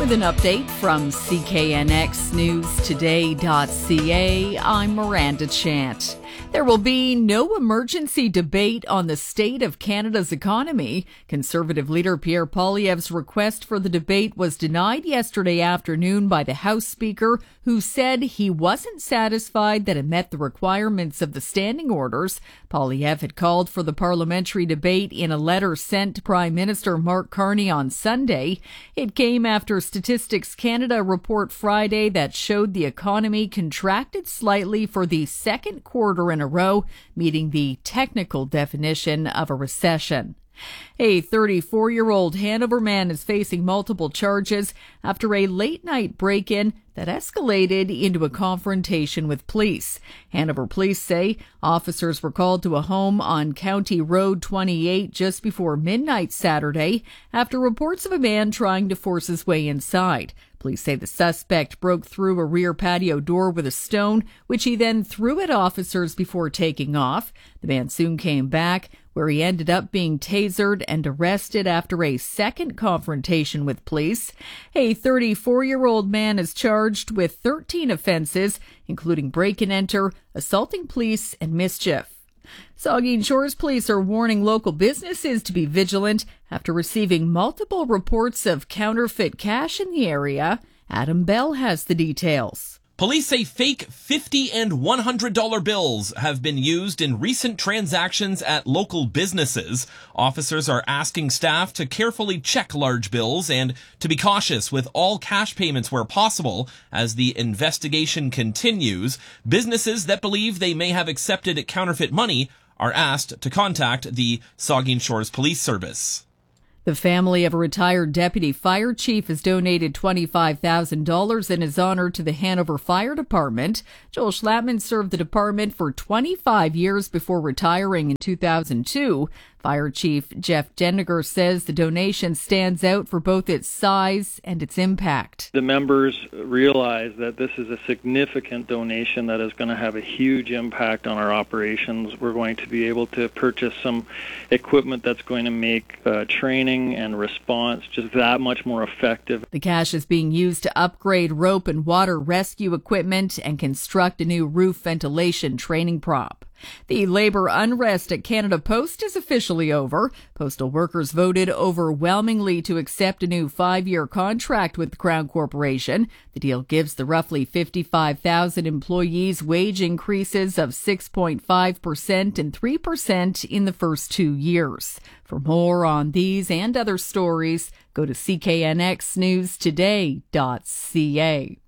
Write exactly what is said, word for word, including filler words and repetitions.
With an update from C K N X News Today dot C A, I'm Miranda Chant. There will be no emergency debate on the state of Canada's economy. Conservative leader Pierre Poilievre's request for the debate was denied yesterday afternoon by the House Speaker, who said he wasn't satisfied that it met the requirements of the standing orders. Poilievre had called for the parliamentary debate in a letter sent to Prime Minister Mark Carney on Sunday. It came after Statistics Canada report Friday that showed the economy contracted slightly for the second quarter in a row, meeting the technical definition of a recession. A thirty-four-year-old Hanover man is facing multiple charges after a late-night break-in that escalated into a confrontation with police. Hanover police say officers were called to a home on County Road twenty-eight just before midnight Saturday after reports of a man trying to force his way inside. Police say the suspect broke through a rear patio door with a stone, which he then threw at officers before taking off. The man soon came back, where he ended up being tasered and arrested after a second confrontation with police. A thirty-four-year-old man is charged with thirteen offenses, including break-and-enter, assaulting police, and mischief. Saugeen Shores police are warning local businesses to be vigilant after receiving multiple reports of counterfeit cash in the area. Adam Bell has the details. Police say fake fifty and one hundred dollar bills have been used in recent transactions at local businesses. Officers are asking staff to carefully check large bills and to be cautious with all cash payments where possible as the investigation continues. Businesses that believe they may have accepted counterfeit money are asked to contact the Saugeen Shores Police Service. The family of a retired deputy fire chief has donated twenty-five thousand dollars in his honor to the Hanover Fire Department. Joel Schlattman served the department for twenty-five years before retiring in two thousand two. Fire Chief Jeff Dendiger says the donation stands out for both its size and its impact. The members realize that this is a significant donation that is going to have a huge impact on our operations. We're going to be able to purchase some equipment that's going to make uh, training and response just that much more effective. The cash is being used to upgrade rope and water rescue equipment and construct a new roof ventilation training prop. The labor unrest at Canada Post is officially over. Postal workers voted overwhelmingly to accept a new five-year contract with the Crown Corporation. The deal gives the roughly fifty-five thousand employees wage increases of six point five percent and three percent in the first two years. For more on these and other stories, go to C K N X News Today dot C A.